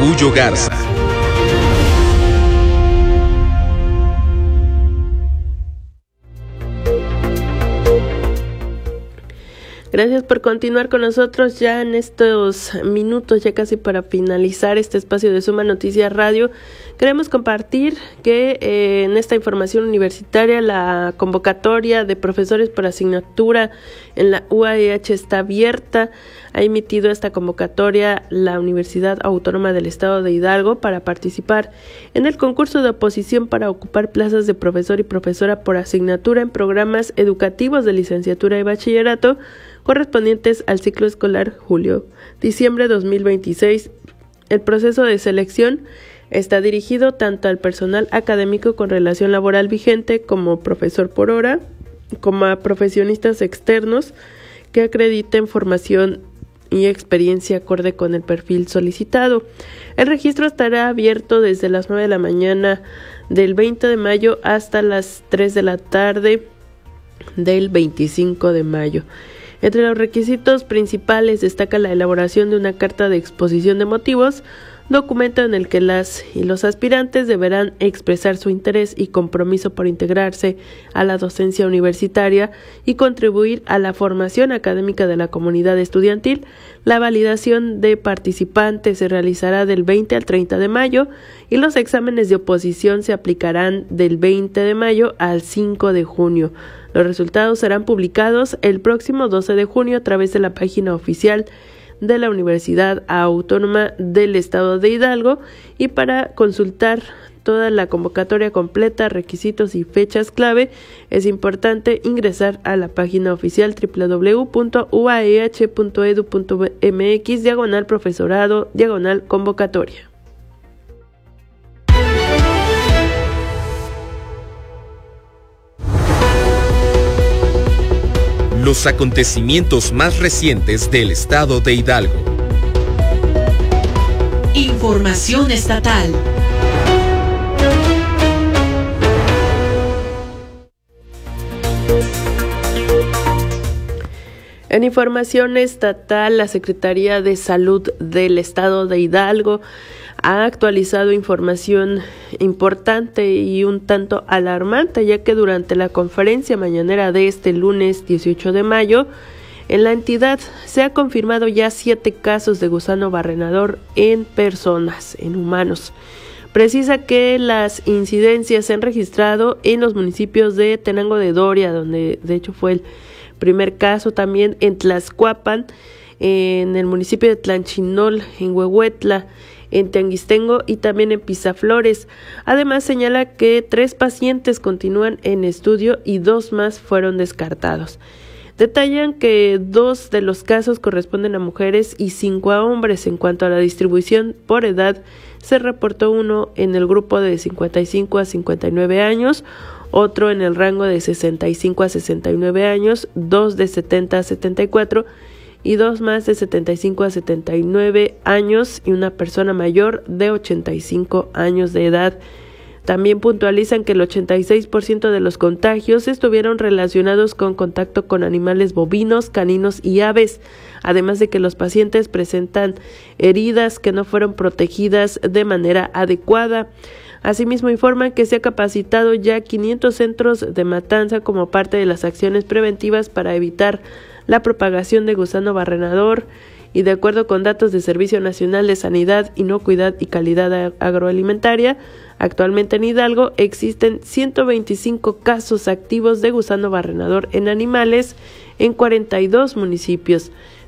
Orgullo Garza. Gracias por continuar con nosotros ya en estos minutos, ya casi para finalizar este espacio de Suma Noticias Radio. Queremos compartir que en esta información universitaria la convocatoria de profesores por asignatura en la UAEH está abierta. Ha emitido esta convocatoria la Universidad Autónoma del Estado de Hidalgo para participar en el concurso de oposición para ocupar plazas de profesor y profesora por asignatura en programas educativos de licenciatura y bachillerato correspondientes al ciclo escolar julio-diciembre 2026. El proceso de selección está dirigido tanto al personal académico con relación laboral vigente como profesor por hora, como a profesionistas externos que acrediten formación y experiencia acorde con el perfil solicitado. El registro estará abierto desde las 9 de la mañana del 20 de mayo hasta las 3 de la tarde del 25 de mayo. Entre los requisitos principales destaca la elaboración de una carta de exposición de motivos, documento en el que las y los aspirantes deberán expresar su interés y compromiso por integrarse a la docencia universitaria y contribuir a la formación académica de la comunidad estudiantil. La validación de participantes se realizará del 20 al 30 de mayo y los exámenes de oposición se aplicarán del 20 de mayo al 5 de junio. Los resultados serán publicados el próximo 12 de junio a través de la página oficial de la Universidad Autónoma del Estado de Hidalgo, y para consultar toda la convocatoria completa, requisitos y fechas clave, es importante ingresar a la página oficial www.uaeh.edu.mx/profesorado/convocatoria. Los acontecimientos más recientes del estado de Hidalgo. Información estatal. En información estatal, la Secretaría de Salud del Estado de Hidalgo ha actualizado información importante y un tanto alarmante, ya que durante la conferencia mañanera de este lunes 18 de mayo, en la entidad se ha confirmado ya 7 casos de gusano barrenador en personas, en humanos. Precisa que las incidencias se han registrado en los municipios de Tenango de Doria, donde de hecho fue el primer caso, también en Tlaxcuapan, en el municipio de Tlanchinol, en Huehuetla, en Teanguistengo y también en Pisaflores. Además, señala que 3 pacientes continúan en estudio y 2 más fueron descartados. Detallan que 2 de los casos corresponden a mujeres y 5 a hombres. En cuanto a la distribución por edad, se reportó uno en el grupo de 55 a 59 años, otro en el rango de 65 a 69 años, 2 de 70 a 74 y 2 más de 75 a 79 años y una persona mayor de 85 años de edad. También puntualizan que el 86% de los contagios estuvieron relacionados con contacto con animales bovinos, caninos y aves, además de que los pacientes presentan heridas que no fueron protegidas de manera adecuada. Asimismo, informan que se ha capacitado ya 500 centros de matanza como parte de las acciones preventivas para evitar la propagación de gusano barrenador, y de acuerdo con datos de Servicio Nacional de Sanidad, Inocuidad y Calidad Agroalimentaria, actualmente en Hidalgo existen 125 casos activos de gusano barrenador en animales en 42 municipios,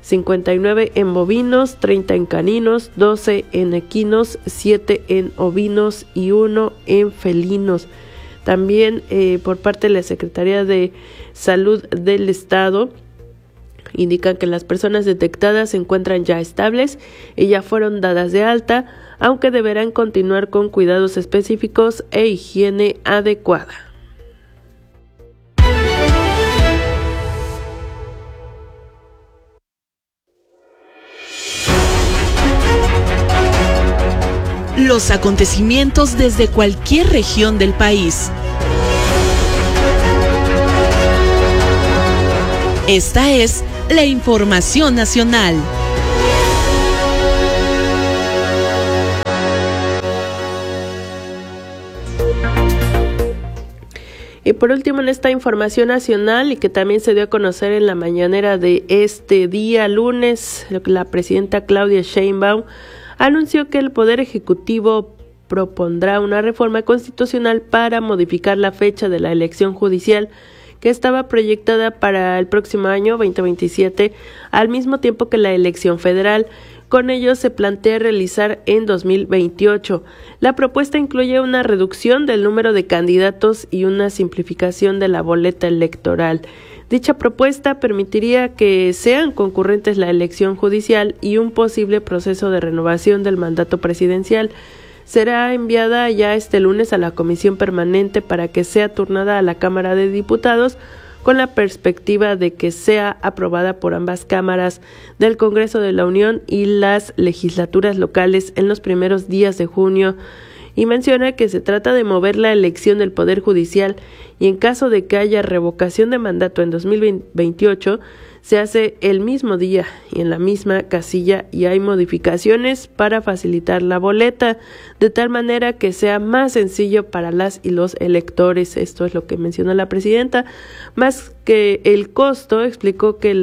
59 en bovinos, 30 en caninos, 12 en equinos, 7 en ovinos y 1 en felinos. También por parte de la Secretaría de Salud del Estado, indican que las personas detectadas se encuentran ya estables y ya fueron dadas de alta, aunque deberán continuar con cuidados específicos e higiene adecuada. Los acontecimientos desde cualquier región del país. Esta es la información nacional. Y por último, en esta información nacional y que también se dio a conocer en la mañanera de este día lunes, la presidenta Claudia Sheinbaum anunció que el Poder Ejecutivo propondrá una reforma constitucional para modificar la fecha de la elección judicial que estaba proyectada para el próximo año 2027, al mismo tiempo que la elección federal. Con ello se plantea realizar en 2028. La propuesta incluye una reducción del número de candidatos y una simplificación de la boleta electoral. Dicha propuesta permitiría que sean concurrentes la elección judicial y un posible proceso de renovación del mandato presidencial. Será enviada ya este lunes a la Comisión Permanente para que sea turnada a la Cámara de Diputados, con la perspectiva de que sea aprobada por ambas cámaras del Congreso de la Unión y las legislaturas locales en los primeros días de junio, y menciona que se trata de mover la elección del Poder Judicial y en caso de que haya revocación de mandato en 2028, se hace el mismo día y en la misma casilla y hay modificaciones para facilitar la boleta, de tal manera que sea más sencillo para las y los electores. Esto es lo que menciona la presidenta. Más que el costo, explicó que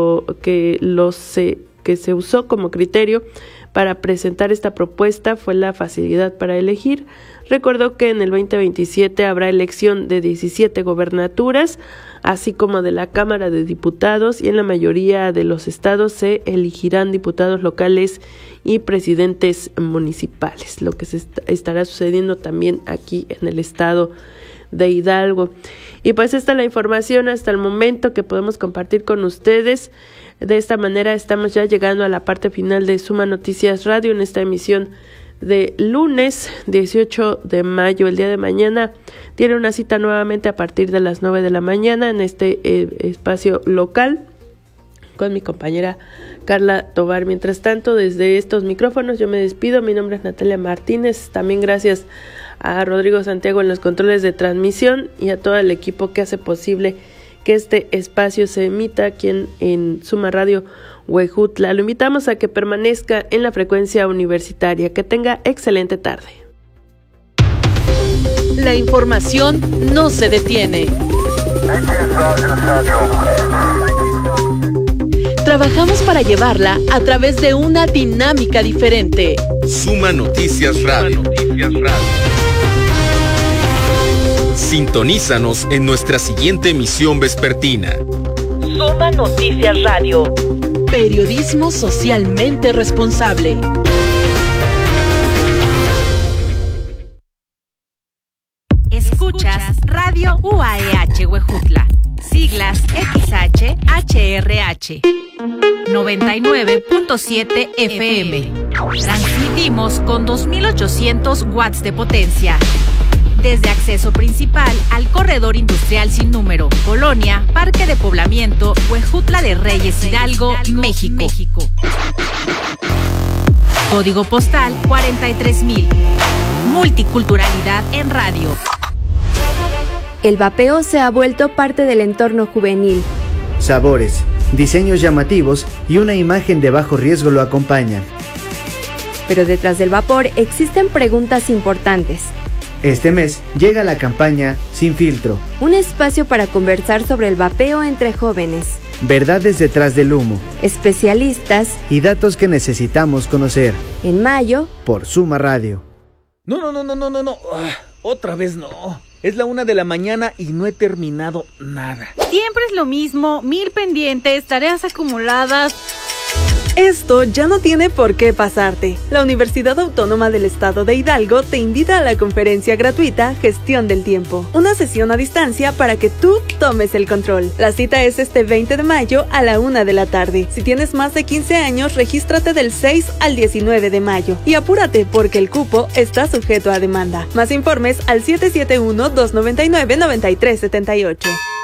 se usó como criterio para presentar esta propuesta fue la facilidad para elegir. Recordó que en el 2027 habrá elección de 17 gobernaturas, así como de la Cámara de Diputados, y en la mayoría de los estados se elegirán diputados locales y presidentes municipales, lo que se estará sucediendo también aquí en el estado de Hidalgo. Y pues esta es la información hasta el momento que podemos compartir con ustedes. De esta manera estamos ya llegando a la parte final de Suma Noticias Radio en esta emisión de lunes 18 de mayo. El día de mañana tiene una cita nuevamente a partir de las 9 de la mañana en este espacio local con mi compañera Carla Tobar. Mientras tanto, desde estos micrófonos yo me despido. Mi nombre es Natalia Martínez. También gracias a Rodrigo Santiago en los controles de transmisión y a todo el equipo que hace posible que este espacio se emita aquí en Suma Radio Huejutla. Lo invitamos a que permanezca en la frecuencia universitaria. Que tenga excelente tarde. La información no se detiene. Trabajamos para llevarla a través de una dinámica diferente. Suma Noticias Radio. Sintonízanos en nuestra siguiente emisión vespertina. Suma Noticias Radio. Periodismo socialmente responsable. Escuchas Radio UAEH Huejutla. Siglas XHHRH. 99.7 FM. Transmitimos con 2800 watts de potencia. Desde acceso principal al corredor industrial sin número, Colonia, Parque de Poblamiento, Huejutla de Reyes, Hidalgo, México. Código postal 43,000. Multiculturalidad en radio. El vapeo se ha vuelto parte del entorno juvenil. Sabores, diseños llamativos y una imagen de bajo riesgo lo acompañan. Pero detrás del vapor existen preguntas importantes. Este mes llega la campaña Sin Filtro. Un espacio para conversar sobre el vapeo entre jóvenes. Verdades detrás del humo. Especialistas. Y datos que necesitamos conocer. En mayo. Por Suma Radio. No. Otra vez no. Es la 1 de la mañana y no he terminado nada. Siempre es lo mismo, 1000 pendientes, tareas acumuladas. Esto ya no tiene por qué pasarte. La Universidad Autónoma del Estado de Hidalgo te invita a la conferencia gratuita Gestión del Tiempo, una sesión a distancia para que tú tomes el control. La cita es este 20 de mayo a la 1 de la tarde. Si tienes más de 15 años, regístrate del 6 al 19 de mayo. Y apúrate porque el cupo está sujeto a demanda. Más informes al 771-299-9378.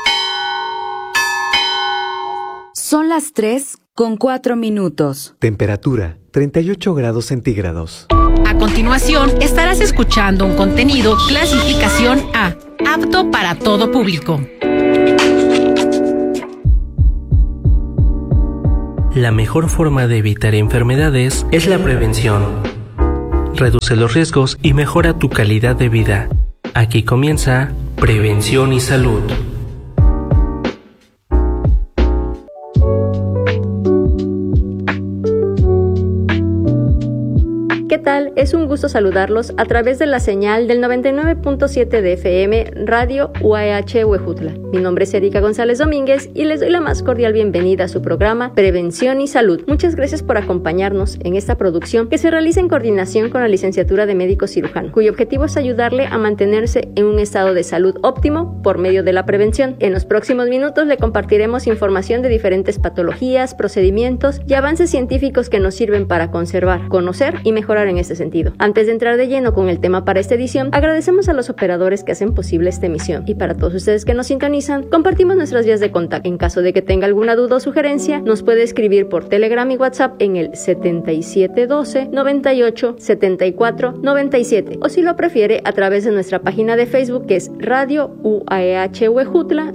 Son las 3:04. Temperatura 38 grados centígrados. A continuación, estarás escuchando un contenido clasificación A, apto para todo público. La mejor forma de evitar enfermedades es la prevención. Reduce los riesgos y mejora tu calidad de vida. Aquí comienza Prevención y salud. ¿Qué tal? Es un gusto saludarlos a través de la señal del 99.7 de FM Radio UAH Huejutla. Mi nombre es Erika González Domínguez y les doy la más cordial bienvenida a su programa Prevención y Salud. Muchas gracias por acompañarnos en esta producción que se realiza en coordinación con la Licenciatura de Médico Cirujano, cuyo objetivo es ayudarle a mantenerse en un estado de salud óptimo por medio de la prevención. En los próximos minutos le compartiremos información de diferentes patologías, procedimientos y avances científicos que nos sirven para conservar, conocer y mejorar en este sentido. Antes de entrar de lleno con el tema para esta edición, agradecemos a los operadores que hacen posible esta emisión, y para todos ustedes que nos sintonizan, compartimos nuestras vías de contacto. En caso de que tenga alguna duda o sugerencia, nos puede escribir por Telegram y WhatsApp en el 7712 98 74 97, o si lo prefiere a través de nuestra página de Facebook, que es Radio UAH Huejutla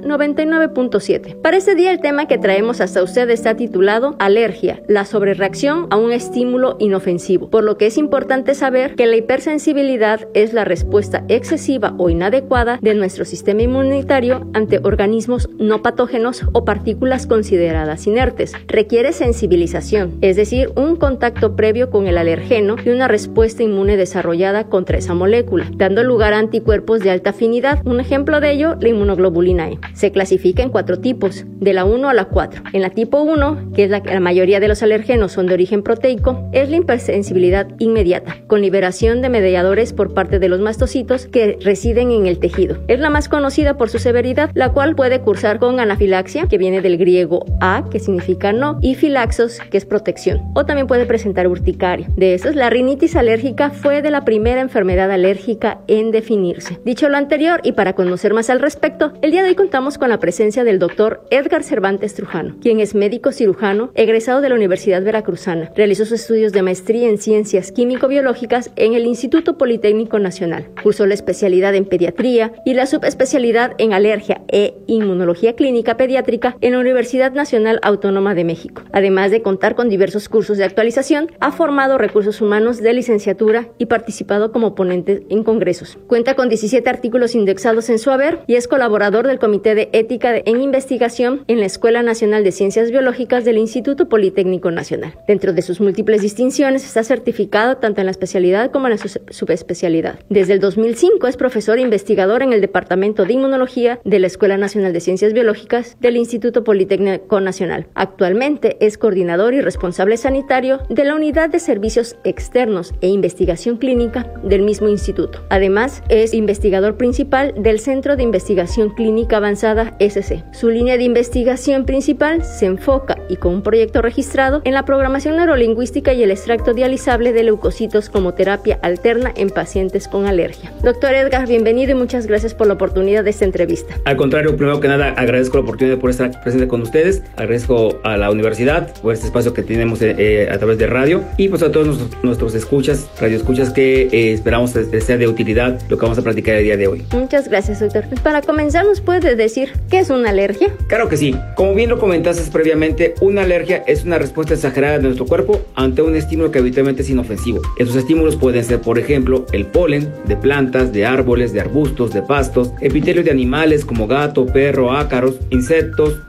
99.7. Para este día el tema que traemos hasta usted está titulado Alergia, la sobrereacción a un estímulo inofensivo, por lo que es importante saber que la hipersensibilidad es la respuesta excesiva o inadecuada de nuestro sistema inmunitario ante organismos no patógenos o partículas consideradas inertes. Requiere sensibilización, es decir, un contacto previo con el alergeno y una respuesta inmune desarrollada contra esa molécula, dando lugar a anticuerpos de alta afinidad. Un ejemplo de ello, la inmunoglobulina E. Se clasifica en 4 tipos, de la 1 a la 4. En la tipo 1, que es la mayoría de los alergenos son de origen proteico, es la hipersensibilidad inmediata, con liberación de mediadores por parte de los mastocitos que residen en el tejido. Es la más conocida por su severidad, la cual puede cursar con anafilaxia, que viene del griego a, que significa no, y filaxos, que es protección, o también puede presentar urticaria. De estos, la rinitis alérgica fue de la primera enfermedad alérgica en definirse. Dicho lo anterior, y para conocer más al respecto, el día de hoy contamos con la presencia del doctor Edgar Cervantes Trujano, quien es médico cirujano, egresado de la Universidad Veracruzana. Realizó sus estudios de maestría en ciencias químico-biológicas en el Instituto Politécnico Nacional. Cursó la especialidad en pediatría y la subespecialidad en alergia e inmunología clínica pediátrica en la Universidad Nacional Autónoma de México. Además de contar con diversos cursos de actualización, ha formado recursos humanos de licenciatura y participado como ponente en congresos. Cuenta con 17 artículos indexados en su haber y es colaborador del Comité de Ética en Investigación en la Escuela Nacional de Ciencias Biológicas del Instituto Politécnico Nacional. Dentro de sus múltiples distinciones, está certificado tanto en la especialidad como en la subespecialidad. Desde el 2005 es profesor e investigador en el Departamento de Inmunología de la Escuela Nacional de Ciencias Biológicas del Instituto Politécnico Nacional. Actualmente es coordinador y responsable sanitario de la Unidad de Servicios Externos e Investigación Clínica del mismo instituto. Además, es investigador principal del Centro de Investigación Clínica Avanzada SC. Su línea de investigación principal se enfoca, y con un proyecto registrado, en la programación neurolingüística y el extracto dializable de leucocitos como terapia alterna en pacientes con alergia. Doctor Edgar, bienvenido y muchas gracias por la oportunidad de esta entrevista. Al contrario, primero que nada, agradezco la oportunidad por estar presente con ustedes, agradezco a la universidad por este espacio que tenemos a través de radio, y pues a todos nuestros radioescuchas que esperamos sea de utilidad lo que vamos a platicar el día de hoy. Muchas gracias, doctor. Para comenzar, ¿nos puede decir qué es una alergia? Claro que sí. Como bien lo comentaste previamente, una alergia es una respuesta exagerada de nuestro cuerpo ante un estímulo que habitualmente es inofensivo. Esos estímulos pueden ser, por ejemplo, el polen de plantas, de árboles, de arbustos, de pastos, epitelios de animales como gato, perro, ácaros, insectos,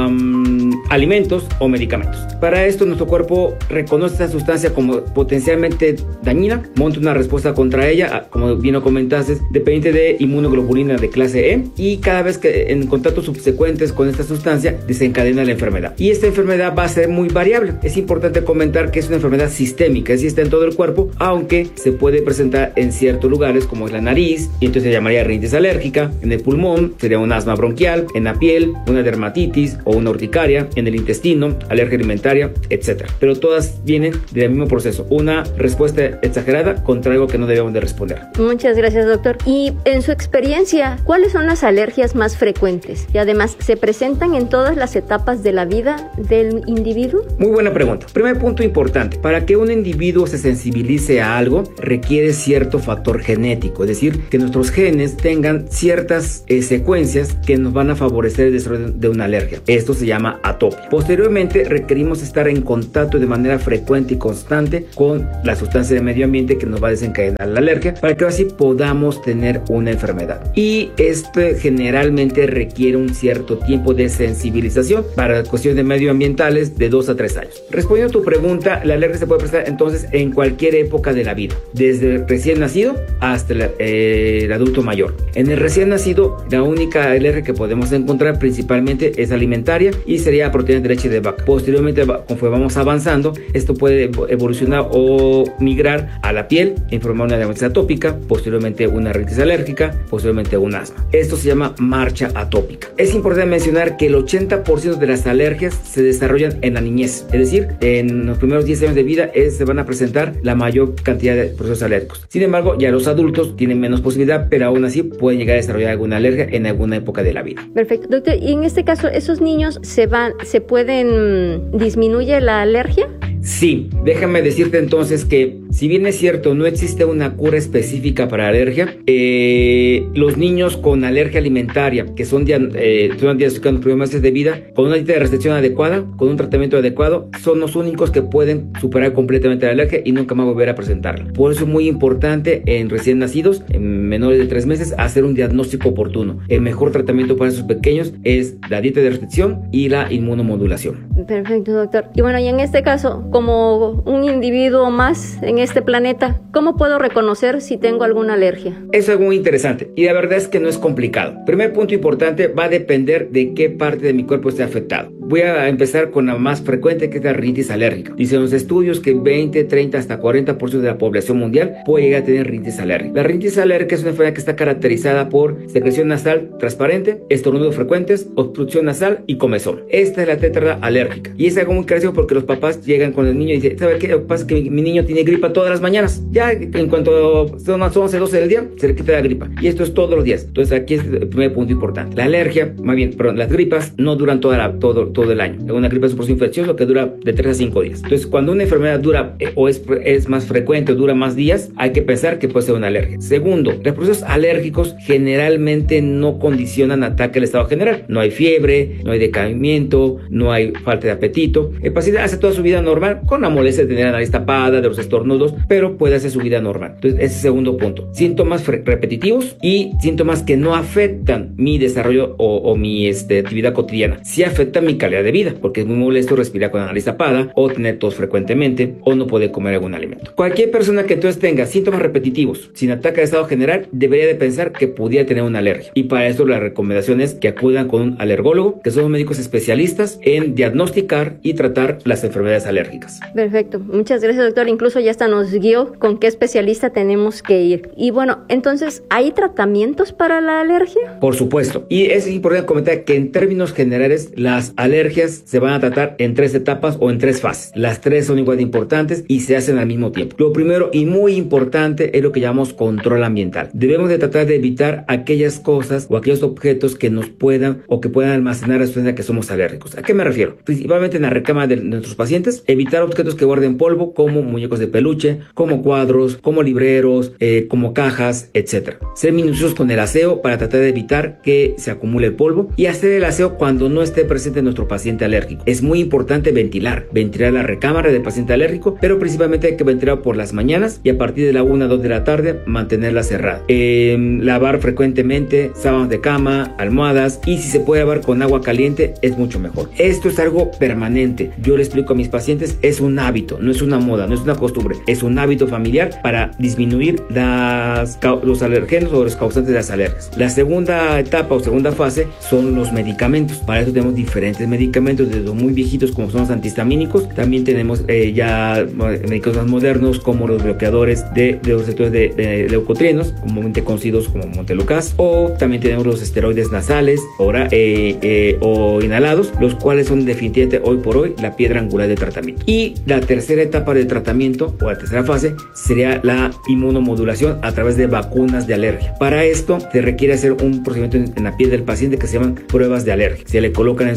alimentos o medicamentos. Para esto, nuestro cuerpo reconoce esta sustancia como potencialmente dañina, monta una respuesta contra ella, como bien lo comentaste, dependiente de inmunoglobulina de clase E, y cada vez que en contactos subsecuentes con esta sustancia desencadena la enfermedad. Y esta enfermedad va a ser muy variable. Es importante comentar que es una enfermedad sistémica, es decir, está en todo el cuerpo, aunque se puede presentar en ciertos lugares como es la nariz, y entonces se llamaría rinitis alérgica. En el pulmón sería un asma bronquial, en la piel una dermatitis o una urticaria, en el intestino alergia alimentaria, etc. Pero todas vienen del mismo proceso, una respuesta exagerada contra algo que no debemos de responder. Muchas gracias, doctor. Y en su experiencia, ¿cuáles son las alergias más frecuentes? Y además, ¿se presentan en todas las etapas de la vida del individuo? Muy buena pregunta. Primer punto importante, para que un individuo se sensibilice a algo requiere cierto factor genético, es decir, que nuestros genes tengan ciertas secuencias enfermedades que nos van a favorecer el desarrollo de una alergia. Esto se llama atopia. Posteriormente, requerimos estar en contacto de manera frecuente y constante con la sustancia del medio ambiente que nos va a desencadenar la alergia, para que así podamos tener una enfermedad. Y esto generalmente requiere un cierto tiempo de sensibilización para cuestiones de medioambientales de 2 a 3 años. Respondiendo a tu pregunta, la alergia se puede presentar entonces en cualquier época de la vida, desde el recién nacido hasta el adulto mayor. En el recién nacido, la única alergia que podemos encontrar principalmente es alimentaria y sería proteínas de leche de vaca. Posteriormente, conforme vamos avanzando, esto puede evolucionar o migrar a la piel en formar una dermatitis atópica, posteriormente una rinitis alérgica, posteriormente un asma. Esto se llama marcha atópica. Es importante mencionar que el 80% de las alergias se desarrollan en la niñez, es decir, en los primeros 10 años de vida se van a presentar la mayor cantidad de procesos alérgicos. Sin embargo, ya los adultos tienen menos posibilidad, pero aún así pueden llegar a desarrollar alguna alergia en alguna época de la vida. Perfecto, doctor. Y en este caso, ¿esos niños disminuye la alergia? Sí, déjame decirte entonces que si bien es cierto, no existe una cura específica para alergia, los niños con alergia alimentaria que son diagnosticados en los primeros meses de vida, con una dieta de restricción adecuada, con un tratamiento adecuado, son los únicos que pueden superar completamente la alergia y nunca más volver a presentarla. Por eso es muy importante en recién nacidos, en menores de 3 meses, hacer un diagnóstico oportuno. El mejor tratamiento para esos pequeños es la dieta de restricción y la inmunomodulación. Perfecto, doctor. Y bueno, y en este caso, como un individuo más en este planeta, ¿cómo puedo reconocer si tengo alguna alergia? Es algo muy interesante y la verdad es que no es complicado. Primer punto importante, va a depender de qué parte de mi cuerpo esté afectado. Voy a empezar con la más frecuente, que es la rinitis alérgica. Dicen los estudios que 20, 30 hasta 40% de la población mundial puede llegar a tener rinitis alérgica. La rinitis alérgica es una enfermedad que está caracterizada por secreción nasal transparente, estornudos frecuentes, obstrucción nasal y comezón. Esta es la tétrada alérgica y es algo muy característico porque los papás llegan con el niño y dicen, ¿sabe qué? Lo que pasa es que mi niño tiene gripa todas las mañanas. Ya en cuanto son 11, 12 del día, se le quita la gripa. Y esto es todos los días. Entonces aquí es el primer punto importante. La alergia, las gripas no duran todo el año. Una gripa es un proceso infeccioso que dura de 3 a 5 días. Entonces cuando una enfermedad dura o es más frecuente o dura más días, hay que pensar que puede ser una alergia. Segundo, los procesos alérgicos generalmente no condicionan ataque al estado general. No hay fiebre, no hay decaimiento, no hay falta de apetito. El paciente hace toda su vida normal con la molestia de tener la nariz tapada, de los estornudos, pero puede hacer su vida normal. Entonces ese es el segundo punto. Síntomas repetitivos y síntomas que no afectan mi desarrollo o mi actividad cotidiana. Sí afectan mi calidad de vida, porque es muy molesto respirar con la nariz tapada o tener tos frecuentemente o no poder comer algún alimento. Cualquier persona que entonces tenga síntomas repetitivos sin ataque de estado general debería de pensar que pudiera tener una alergia, y para eso la recomendación es que acudan con un alergólogo, que son médicos especialistas en diagnosticar y tratar las enfermedades alérgicas. Perfecto, muchas gracias, doctor. Incluso ya hasta nos guió con qué especialista tenemos que ir. Y bueno, entonces, ¿hay tratamientos para la alergia? Por supuesto, y es importante comentar que en términos generales las alergias se van a tratar en 3 etapas o en 3 fases. Las 3 son igual de importantes y se hacen al mismo tiempo. Lo primero y muy importante es lo que llamamos control ambiental. Debemos de tratar de evitar aquellas cosas o aquellos objetos que nos puedan o que puedan almacenar la sustancia que somos alérgicos. ¿A qué me refiero? Principalmente en la recámara de nuestros pacientes, evitar objetos que guarden polvo, como muñecos de peluche, como cuadros, como libreros, como cajas, etc. Ser minuciosos con el aseo para tratar de evitar que se acumule el polvo y hacer el aseo cuando no esté presente nuestro paciente alérgico. Es muy importante ventilar la recámara del paciente alérgico, pero principalmente hay que ventilar por las mañanas y a partir de la 1 o 2 de la tarde mantenerla cerrada. Lavar frecuentemente sábanas de cama, almohadas, y si se puede lavar con agua caliente es mucho mejor. Esto es algo permanente. Yo le explico a mis pacientes, es un hábito, no es una moda, no es una costumbre, es un hábito familiar para disminuir los alergenos o los causantes de las alergias. La segunda etapa o segunda fase son los medicamentos. Para eso tenemos diferentes medicamentos, desde los muy viejitos como son los antihistamínicos, también tenemos ya medicamentos más modernos como los bloqueadores de los receptores de leucotrienos, comúnmente conocidos como Montelukast, o también tenemos los esteroides nasales o inhalados, los cuales son definitivamente hoy por hoy la piedra angular de tratamiento. Y la tercera etapa de tratamiento o la tercera fase sería la inmunomodulación a través de vacunas de alergia. Para esto se requiere hacer un procedimiento en la piel del paciente que se llaman pruebas de alergia. Se le colocan en su piel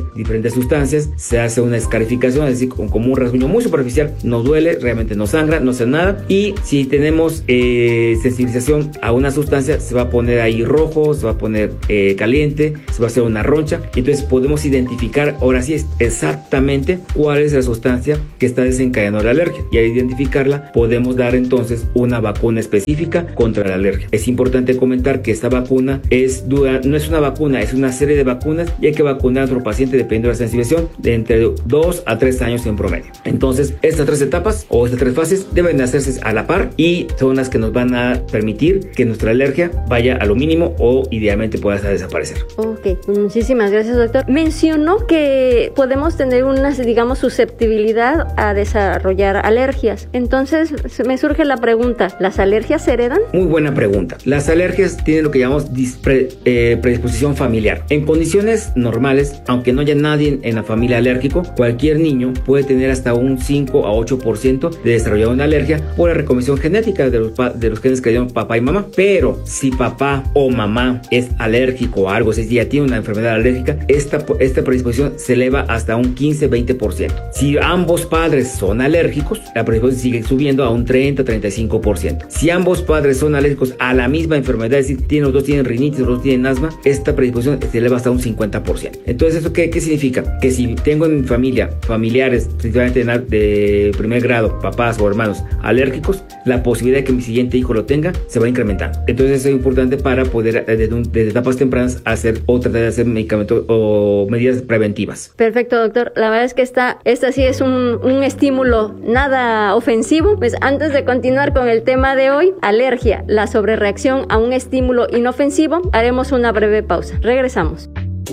diferentes sustancias, se hace una escarificación, es decir, como un rasguño muy superficial, no duele, realmente no sangra, no hace nada, y si tenemos sensibilización a una sustancia, se va a poner ahí rojo, se va a poner caliente, se va a hacer una roncha, y entonces podemos identificar ahora sí exactamente cuál es la sustancia que está desencadenando la alergia, y al identificarla podemos dar entonces una vacuna específica contra la alergia. Es importante comentar que esta vacuna no es una vacuna, es una serie de vacunas, y hay que vacunar a nuestro paciente dependiendo de la sensibilización de entre 2 a 3 años en promedio. Entonces estas 3 etapas o estas 3 fases deben hacerse a la par y son las que nos van a permitir que nuestra alergia vaya a lo mínimo o idealmente pueda hasta desaparecer. Ok, muchísimas gracias, doctor. Mencionó que podemos tener una, digamos, susceptibilidad a desarrollar alergias. Entonces me surge la pregunta, ¿las alergias se heredan? Muy buena pregunta. Las alergias tienen lo que llamamos predisposición familiar. En condiciones normales, aunque no haya nadie en la familia alérgico, cualquier niño puede tener hasta un 5 a 8% de desarrollar una alergia por la recombinación genética de los genes que dieron papá y mamá. Pero si papá o mamá es alérgico a algo, si ya tiene una enfermedad alérgica, esta predisposición se eleva hasta un 15-20%. Si ambos padres son alérgicos, la predisposición sigue subiendo a un 30-35%. Si ambos padres son alérgicos a la misma enfermedad, es decir, los dos tienen rinitis, los dos tienen asma, esta predisposición se eleva hasta un 50%. Entonces, ¿eso qué significa? Que si tengo en mi familia familiares, principalmente de primer grado, papás o hermanos alérgicos, la posibilidad de que mi siguiente hijo lo tenga se va incrementando. Entonces, eso es importante para poder, desde etapas tempranas, hacer o tratar de hacer medicamentos o medidas preventivas. Perfecto, doctor. La verdad es que esta sí es un estímulo nada ofensivo. Pues antes de continuar con el tema de hoy, alergia, la sobrereacción a un estímulo inofensivo, haremos una breve pausa. Regresamos.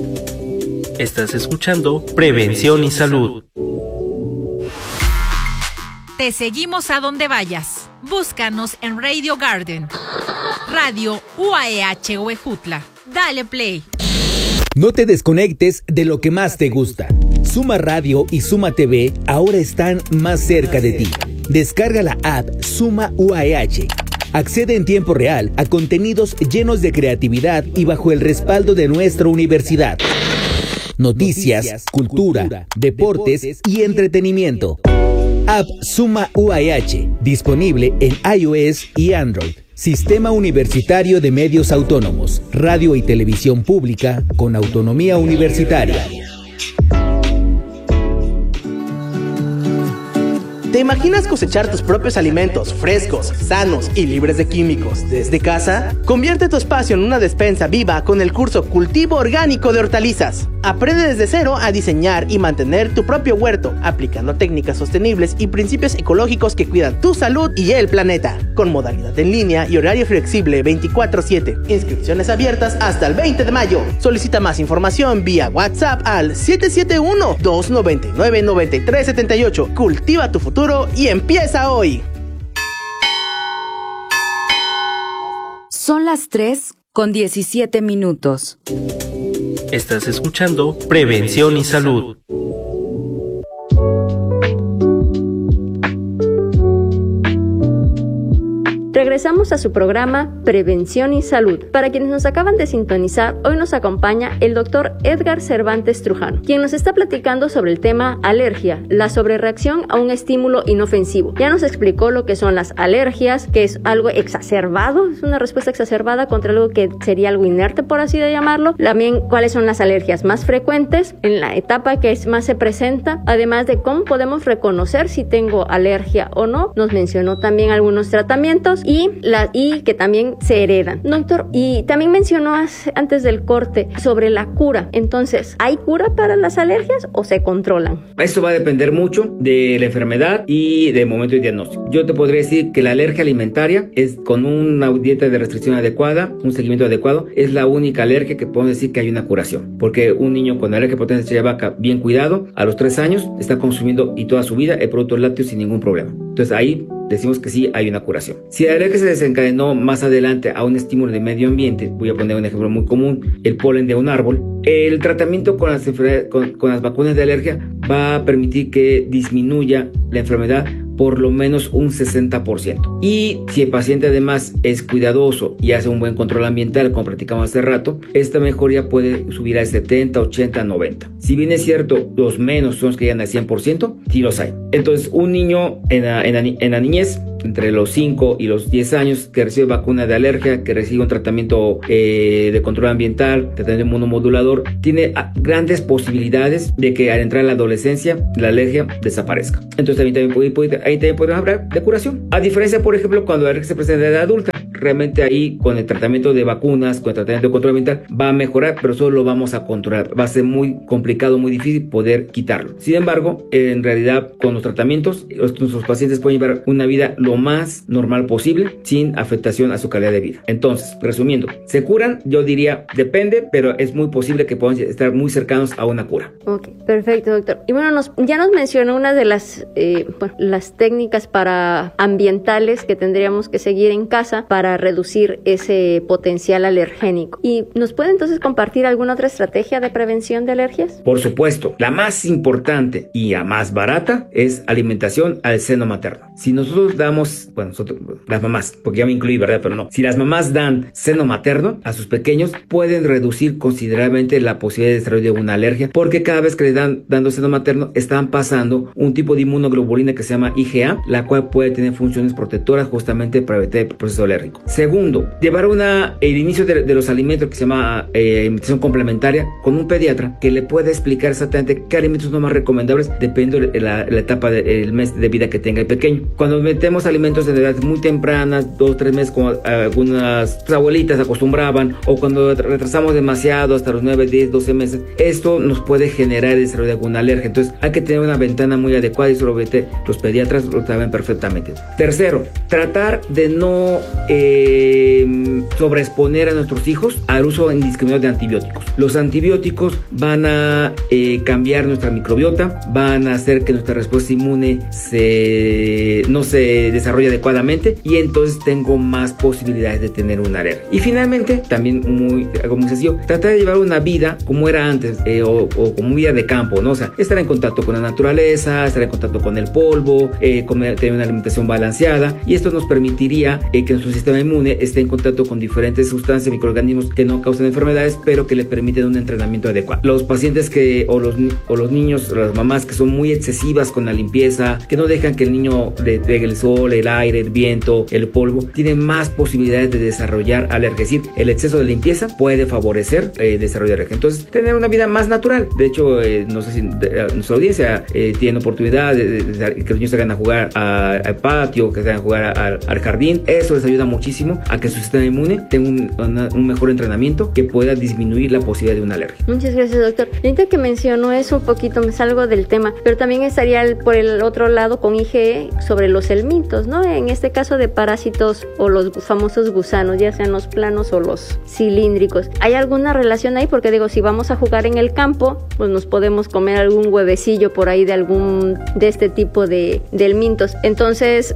Estás escuchando Prevención y Salud. Te seguimos a donde vayas. Búscanos en Radio Garden, Radio UAEH Huejutla. Dale play. No te desconectes de lo que más te gusta. Suma Radio y Suma TV ahora están más cerca de ti. Descarga la app Suma UAEH. Accede en tiempo real a contenidos llenos de creatividad y bajo el respaldo de nuestra universidad. Noticias, cultura, deportes y entretenimiento. App Suma UAEH, disponible en iOS y Android. Sistema Universitario de Medios Autónomos, radio y televisión pública con autonomía universitaria. ¿Te imaginas cosechar tus propios alimentos frescos, sanos y libres de químicos desde casa? Convierte tu espacio en una despensa viva con el curso Cultivo Orgánico de Hortalizas. Aprende desde cero a diseñar y mantener tu propio huerto, aplicando técnicas sostenibles y principios ecológicos que cuidan tu salud y el planeta. Con modalidad en línea y horario flexible 24/7. Inscripciones abiertas hasta el 20 de mayo. Solicita más información vía WhatsApp al 771-299-9378. Cultiva tu futuro y empieza hoy. Son las 3:17. Estás escuchando Prevención y Salud. Regresamos a su programa Prevención y Salud. Para quienes nos acaban de sintonizar, hoy nos acompaña el doctor Edgar Cervantes Trujano, quien nos está platicando sobre el tema alergia, la sobrereacción a un estímulo inofensivo. Ya nos explicó lo que son las alergias, que es algo exacerbado, es una respuesta exacerbada contra algo que sería algo inerte, por así de llamarlo. También cuáles son las alergias más frecuentes, en la etapa que más se presenta, además de cómo podemos reconocer si tengo alergia o no. Nos mencionó también algunos tratamientos y que también se heredan. Doctor, y también mencionó antes del corte sobre la cura. Entonces, ¿hay cura para las alergias o se controlan? Esto va a depender mucho de la enfermedad y del momento de diagnóstico. Yo te podría decir que la alergia alimentaria es con una dieta de restricción adecuada, un seguimiento adecuado, es la única alergia que podemos decir que hay una curación. Porque un niño con alergia por potencia de vaca bien cuidado, a los 3 años está consumiendo y toda su vida el producto lácteo sin ningún problema. Entonces ahí decimos que sí hay una curación. Si la alergia se desencadenó más adelante a un estímulo de medio ambiente, voy a poner un ejemplo muy común, el polen de un árbol, el tratamiento con las vacunas de alergia va a permitir que disminuya la enfermedad por lo menos un 60%. Y si el paciente además es cuidadoso y hace un buen control ambiental, como practicamos hace rato, esta mejoría puede subir al 70, 80, 90. Si bien es cierto, los menos son los que llegan al 100%, sí los hay. Entonces, un niño en la niñez, entre los 5 y los 10 años, que recibe vacuna de alergia, que recibe un tratamiento de control ambiental, tratamiento inmunomodulador, tiene grandes posibilidades de que al entrar en la adolescencia la alergia desaparezca. Entonces ahí también podemos hablar de curación. A diferencia, por ejemplo, cuando la alergia se presenta en la edad adulta, realmente ahí con el tratamiento de vacunas, con el tratamiento de control ambiental va a mejorar, pero solo lo vamos a controlar. Va a ser muy complicado, muy difícil poder quitarlo. Sin embargo, en realidad con los tratamientos, nuestros pacientes pueden llevar una vida lo más normal posible sin afectación a su calidad de vida. Entonces, resumiendo, ¿se curan? Yo diría depende, pero es muy posible que puedan estar muy cercanos a una cura. Ok, perfecto, doctor. Y bueno, ya nos mencionó una de las técnicas ambientales que tendríamos que seguir en casa para reducir ese potencial alergénico. ¿Y nos puede entonces compartir alguna otra estrategia de prevención de alergias? Por supuesto, la más importante y la más barata es alimentación al seno materno. Si nosotros damos, las mamás, porque ya me incluí, ¿verdad? Pero no. Si las mamás dan seno materno a sus pequeños, pueden reducir considerablemente la posibilidad de desarrollo de una alergia, porque cada vez que le dan dando seno materno, están pasando un tipo de inmunoglobulina que se llama IgA, la cual puede tener funciones protectoras justamente para evitar el proceso alérgico. Segundo, llevar el inicio de los alimentos que se llama alimentación complementaria con un pediatra que le pueda explicar exactamente qué alimentos son más recomendables dependiendo de la etapa del mes de vida que tenga el pequeño. Cuando metemos alimentos en edades muy tempranas, 2 o 3 meses, como algunas abuelitas acostumbraban, o cuando retrasamos demasiado hasta los 9, 10, 12 meses, esto nos puede generar el desarrollo de alguna alergia. Entonces hay que tener una ventana muy adecuada y solamente los pediatras lo saben perfectamente. Tercero, tratar de no sobreexponer a nuestros hijos al uso indiscriminado de antibióticos. Los antibióticos van a cambiar nuestra microbiota, van a hacer que nuestra respuesta inmune no se desarrolle adecuadamente y entonces tengo más posibilidades de tener una alergia. Y finalmente, también algo muy sencillo, tratar de llevar una vida como era antes o como vida de campo, ¿no? O sea, estar en contacto con la naturaleza, estar en contacto con el polvo, tener una alimentación balanceada, y esto nos permitiría que nuestro sistema inmune esté en contacto con diferentes sustancias, microorganismos que no causan enfermedades, pero que le permiten un entrenamiento adecuado. Los pacientes o los niños, o las mamás que son muy excesivas con la limpieza, que no dejan que el niño le pegue el sol, el aire, el viento, el polvo, tienen más posibilidades de desarrollar alergia. Es decir, el exceso de limpieza puede favorecer el desarrollo de alergia. Entonces, tener una vida más natural. De hecho, no sé si nuestra audiencia tiene oportunidad de que los niños salgan a jugar al patio, que salgan a jugar al jardín. Eso les ayuda muchísimo a que su sistema inmune tenga un mejor entrenamiento que pueda disminuir la posibilidad de una alergia. Muchas gracias, doctor. Ahorita que mencionó eso un poquito, me salgo del tema, pero también estaría por el otro lado con IgE sobre los helmintos, ¿no? En este caso de parásitos o los famosos gusanos, ya sean los planos o los cilíndricos. ¿Hay alguna relación ahí? Porque digo, si vamos a jugar en el campo, pues nos podemos comer algún huevecillo por ahí de este tipo de helmintos. Entonces,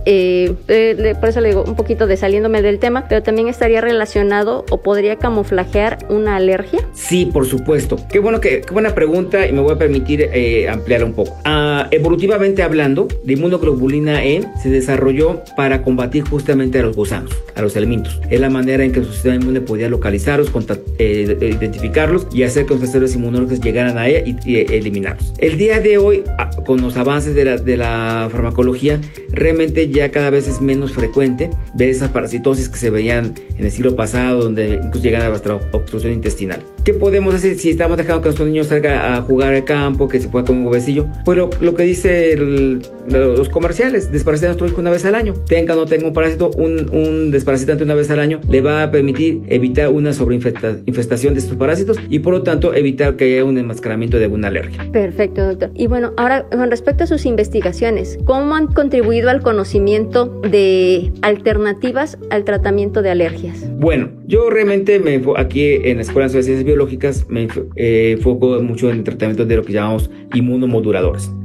por eso le digo un poquito saliéndome del tema, pero también estaría relacionado o podría camuflajear una alergia. Sí, por supuesto. Qué buena pregunta, y me voy a permitir ampliarla un poco. Evolutivamente hablando, la inmunoglobulina E se desarrolló para combatir justamente a los gusanos, a los helmintos. Es la manera en que su sistema inmune podía localizarlos, identificarlos y hacer que los células inmunológicas llegaran a ella y eliminarlos. El día de hoy, con los avances de la farmacología, realmente ya cada vez es menos frecuente ver esas parasitosis que se veían en el siglo pasado, donde incluso llegan hasta la obstrucción intestinal. ¿Qué podemos hacer si estamos dejando que nuestro niño salga a jugar al campo, que se pueda comer un huevecillo? Pues lo que dice los comerciales, desparasitar a nuestro hijo una vez al año. Tenga o no tenga un parásito, un desparasitante una vez al año le va a permitir evitar una sobreinfestación de estos parásitos y por lo tanto evitar que haya un enmascaramiento de alguna alergia. Perfecto, doctor. Y bueno, ahora con respecto a sus investigaciones, ¿cómo han contribuido al conocimiento de alternativas al tratamiento de alergias? Bueno, yo realmente aquí en la Escuela Nacional de Ciencias Biológicas me enfoco mucho en el tratamiento de lo que llamamos inmunomoduladores.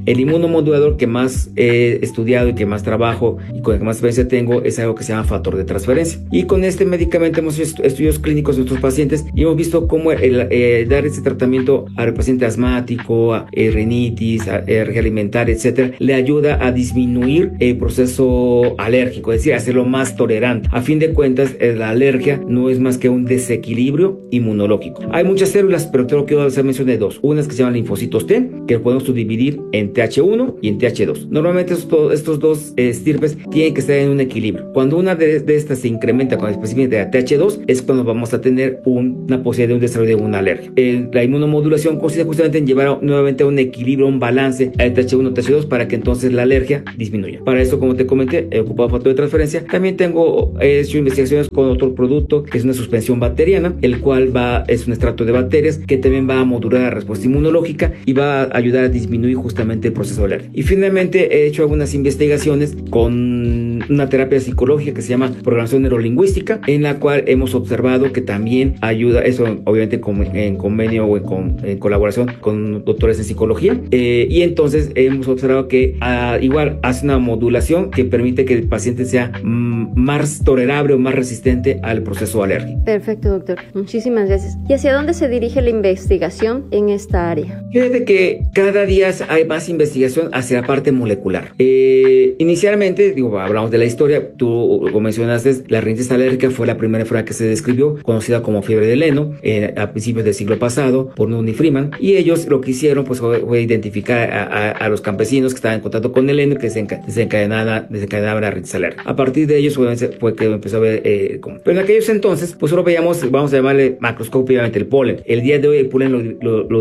El inmunomodulador que más he estudiado y que más trabajo y con el que más experiencia tengo es algo que se llama factor de transferencia. Y con este medicamento hemos hecho estudios clínicos de nuestros pacientes y hemos visto cómo dar este tratamiento al paciente asmático, a rinitis, a alergia alimentaria, etcétera, le ayuda a disminuir el proceso alérgico, es decir, hacerlo más tolerante. A fin de cuentas, la alergia no es más que un desequilibrio inmunológico. Hay muchas células, pero te lo quiero hacer mención de dos. Unas que se llaman linfocitos T, que podemos subdividir en TH1 y en TH2. Normalmente estos dos estirpes tienen que estar en un equilibrio. Cuando una de estas se incrementa con específicamente la TH2, es cuando vamos a tener una posibilidad de un desarrollo de una alergia. La inmunomodulación consiste justamente en llevar nuevamente a un equilibrio, un balance a TH1, TH2 para que entonces la alergia disminuya. Para eso, como te comenté, he ocupado factor de transferencia. También he hecho investigaciones con otro producto que es una suspensión bacteriana, el cual es un extracto de bacterias que también va a modular la respuesta inmunológica y va a ayudar a disminuir justamente el proceso alérgico. Y finalmente he hecho algunas investigaciones con una terapia psicológica que se llama programación neurolingüística, en la cual hemos observado que también ayuda, eso obviamente en convenio o en colaboración con doctores en psicología, y entonces hemos observado que igual hace una modulación que permite que el paciente sea más tolerable o más resistente al proceso alérgico. Perfecto, doctor. Muchísimas gracias. ¿Y hacia dónde se dirige la investigación en esta área? Fíjate que cada día hay más investigación hacia la parte molecular. Inicialmente, hablamos de la historia, tú lo mencionaste, la rinitis alérgica fue la primera enfermedad que se describió, conocida como fiebre de Leno, a principios del siglo pasado, por Nunn y Freeman, y ellos lo que hicieron pues fue identificar a los campesinos que estaban en contacto con el heno que desencadenaba la rinitis alérgica. A partir de ellos fue que empezó a ver pero en aquellos entonces, pues solo veíamos, vamos a llamarle macroscópicamente, el polen. El día de hoy el polen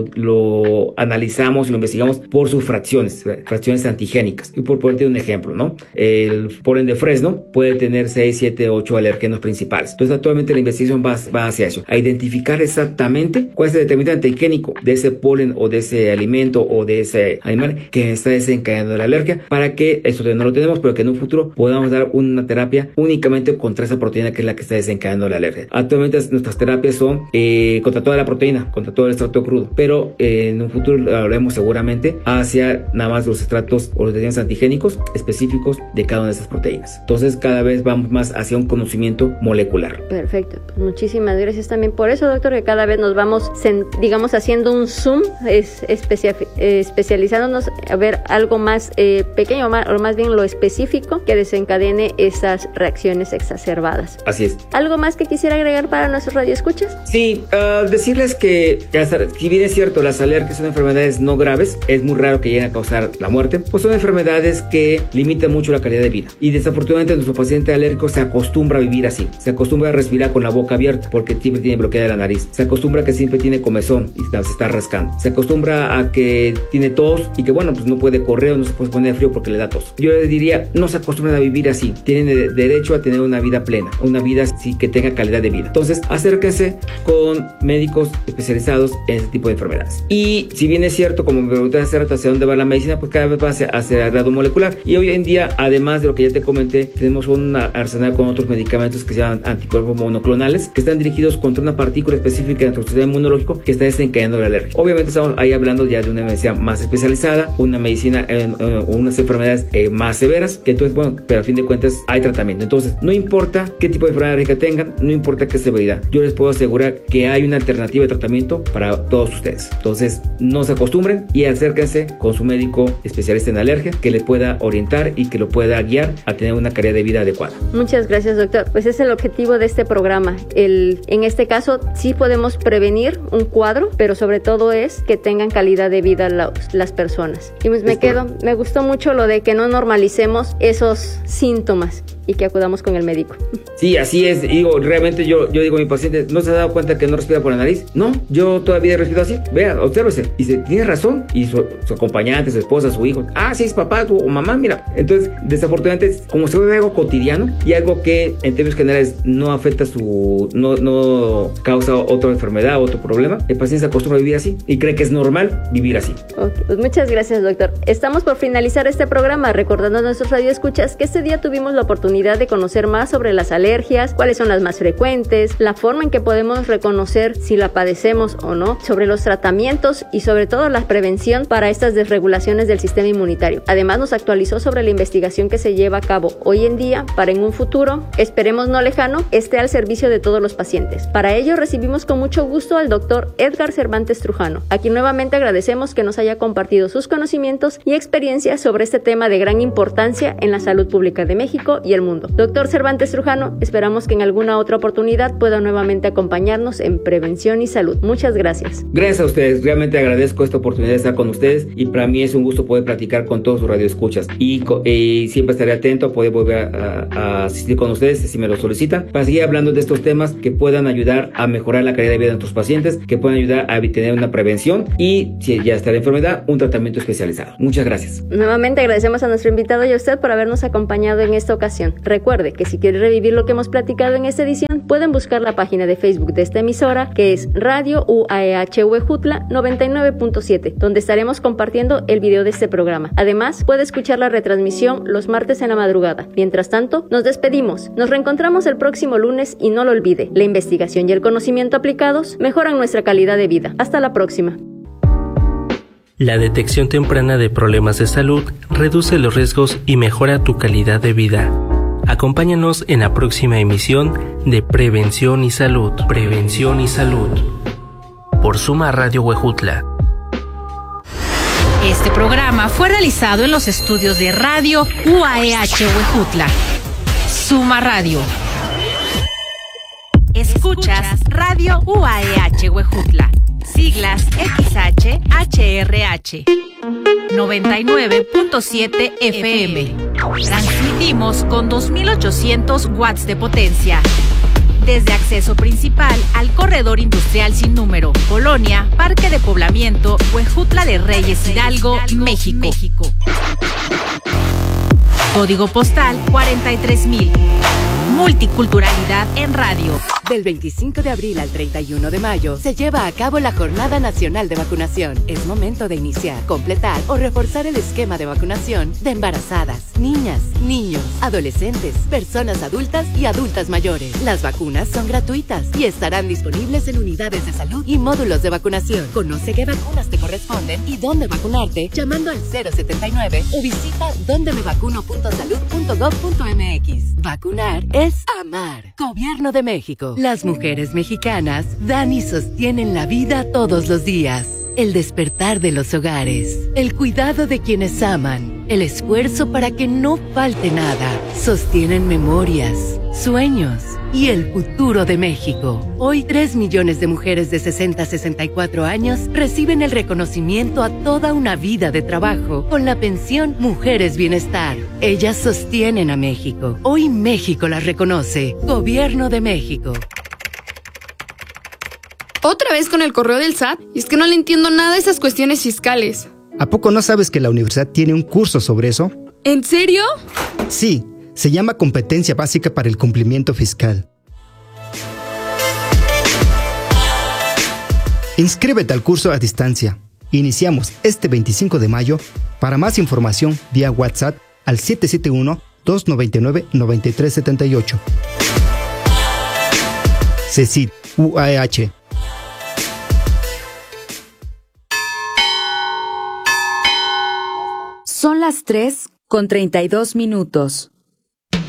lo analizamos y lo investigamos por sus fracciones antigénicas. Y por ponerte un ejemplo, ¿no? El polen de fresno puede tener 6, 7, 8 alergenos principales. Entonces actualmente la investigación va hacia eso, a identificar exactamente cuál es el determinante antigénico de ese polen o de ese alimento o de ese animal que está desencadenando la alergia, para que eso no lo tenemos, pero que en un futuro podamos dar una terapia únicamente contra esa proteína que es la que está desencadenando la alergia. Actualmente nuestras terapias son contra toda la proteína, contra todo el extracto crudo, pero en un futuro lo haremos seguramente hacia nada más los extractos o los determinantes antigénicos específicos de cada una de esas proteínas. Entonces cada vez vamos más hacia un conocimiento molecular. Perfecto. Muchísimas gracias también por eso, doctor, que cada vez nos vamos, haciendo un zoom, especializándonos a ver algo más pequeño, o más bien lo específico que desencadene esas reacciones exacerbadas. Así es. ¿Algo más que quisiera agregar para nuestros radioescuchas? Sí, decirles que si bien es cierto, las alergias son enfermedades no graves, es muy raro que lleguen a causar la muerte, pues son enfermedades que limitan mucho la calidad de vida. Y desafortunadamente nuestro paciente alérgico se acostumbra a vivir así, se acostumbra a respirar con la boca abierta porque siempre tiene bloqueada la nariz, se acostumbra a que siempre tiene comezón y se está rascando, se acostumbra a que tiene tos y que pues no puede correr o no se puede poner frío porque le da tos. Yo les diría, no se acostumbren a vivir así, tienen derecho a tener una vida plena, una vida sí que tenga calidad de vida. Entonces acérquense con médicos especializados en este tipo de enfermedades. Y si bien es cierto, como me preguntaste hace rato, hacia dónde va la medicina, pues cada vez va hacia el grado molecular. Y hoy en día, además de lo que ya te comenté, tenemos un arsenal con otros medicamentos que se llaman anticuerpos monoclonales, que están dirigidos contra una partícula específica de nuestro sistema inmunológico que está desencadenando la alergia. Obviamente estamos ahí hablando ya de una medicina más especializada, una medicina unas enfermedades más severas, que entonces, pero a fin de cuentas hay tratamiento. Entonces, no importa qué tipo de enfermedad alérgica tengan, no importa qué severidad, yo les puedo asegurar que hay una alternativa de tratamiento para todos ustedes. Entonces, no se acostumbren y acérquense con su médico especialista en alergia que le pueda orientar y que lo pueda guiar a tener una calidad de vida adecuada. Muchas gracias, doctor. Pues es el objetivo de este programa. En este caso, sí podemos prevenir un cuadro, pero sobre todo es que tengan calidad de vida las personas. Y pues me gustó mucho lo de que no normalicemos esos síntomas y que acudamos con el médico. Sí, así es. Realmente yo digo a mi paciente, ¿no se ha dado cuenta que no respira por la nariz? No, yo todavía respiro así. Vea, obsérvese. Y dice, tiene razón. Y su acompañante, su esposa, su hijo, sí, es papá o mamá, mira. Entonces, desafortunadamente, como se vuelve algo cotidiano y algo que en términos generales no afecta no causa otra enfermedad, otro problema, el paciente se acostumbra a vivir así y cree que es normal vivir así. Okay, pues muchas gracias, doctor. Estamos por finalizar este programa recordando a nuestros radioescuchas que este día tuvimos la oportunidad oportunidad de conocer más sobre las alergias, cuáles son las más frecuentes, la forma en que podemos reconocer si la padecemos o no, sobre los tratamientos y sobre todo la prevención para estas desregulaciones del sistema inmunitario. Además, nos actualizó sobre la investigación que se lleva a cabo hoy en día para en un futuro, esperemos no lejano, esté al servicio de todos los pacientes. Para ello recibimos con mucho gusto al doctor Edgar Cervantes Trujano, a quien nuevamente agradecemos que nos haya compartido sus conocimientos y experiencias sobre este tema de gran importancia en la salud pública de México y el mundo. Doctor Cervantes Trujano, esperamos que en alguna otra oportunidad pueda nuevamente acompañarnos en Prevención y Salud. Muchas gracias. Gracias a ustedes, realmente agradezco esta oportunidad de estar con ustedes y para mí es un gusto poder platicar con todos sus radioescuchas y siempre estaré atento a poder volver a asistir con ustedes si me lo solicitan para seguir hablando de estos temas que puedan ayudar a mejorar la calidad de vida de nuestros pacientes, que puedan ayudar a tener una prevención y si ya está la enfermedad, un tratamiento especializado. Muchas gracias. Nuevamente agradecemos a nuestro invitado y a usted por habernos acompañado en esta ocasión. Recuerde que si quiere revivir lo que hemos platicado en esta edición, pueden buscar la página de Facebook de esta emisora, que es Radio UAEH Huejutla 99.7, donde estaremos compartiendo el video de este programa. Además, puede escuchar la retransmisión los martes en la madrugada. Mientras tanto, nos despedimos. Nos reencontramos el próximo lunes y no lo olvide, la investigación y el conocimiento aplicados mejoran nuestra calidad de vida. Hasta la próxima. La detección temprana de problemas de salud reduce los riesgos y mejora tu calidad de vida. Acompáñanos en la próxima emisión de Prevención y Salud. Prevención y Salud. Por Suma Radio Huejutla. Este programa fue realizado en los estudios de Radio UAEH Huejutla. Suma Radio. Escuchas Radio UAEH Huejutla. Siglas XHHRH 99.7 FM. Transmitimos con 2800 watts de potencia. Desde acceso principal al corredor industrial sin número, Colonia, Parque de Poblamiento, Huejutla de Reyes, Hidalgo, México. Código postal 43000. Multiculturalidad en radio. Del 25 de abril al 31 de mayo se lleva a cabo la Jornada Nacional de Vacunación. Es momento de iniciar, completar o reforzar el esquema de vacunación de embarazadas, niñas, niños, adolescentes, personas adultas y adultas mayores. Las vacunas son gratuitas y estarán disponibles en unidades de salud y módulos de vacunación. Conoce qué vacunas te corresponden y dónde vacunarte llamando al 079 o visita dondemevacuno.salud.gov.mx. Vacunar es amar. Gobierno de México. Las mujeres mexicanas dan y sostienen la vida todos los días. El despertar de los hogares, el cuidado de quienes aman, el esfuerzo para que no falte nada, sostienen memorias, sueños y el futuro de México. Hoy 3 millones de mujeres de 60 a 64 años reciben el reconocimiento a toda una vida de trabajo con la pensión Mujeres Bienestar. Ellas sostienen a México. Hoy México las reconoce. Gobierno de México. Otra vez con el correo del SAT, y es que no le entiendo nada a esas cuestiones fiscales. ¿A poco no sabes que la universidad tiene un curso sobre eso? ¿En serio? Sí, se llama Competencia Básica para el Cumplimiento Fiscal. Inscríbete al curso a distancia. Iniciamos este 25 de mayo. Para más información, vía WhatsApp al 771-299-9378. CECIT UAEH. Son las 3:32.